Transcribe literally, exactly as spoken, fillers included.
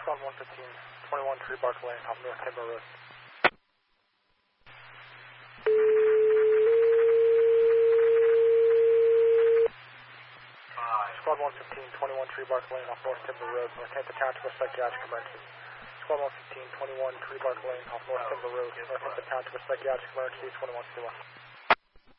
Squad one fifteen, twenty-one Tree Bark Lane, off North Timber Road. Squad one fifteen, twenty-one Tree Bark Lane, off North Timber Road, Northampton Township of Psychiatric Emergency. Squad one fifteen, twenty-one Tree Bark Lane, off North Timber Road, Northampton Township of Psychiatric Emergency, twenty-one C one.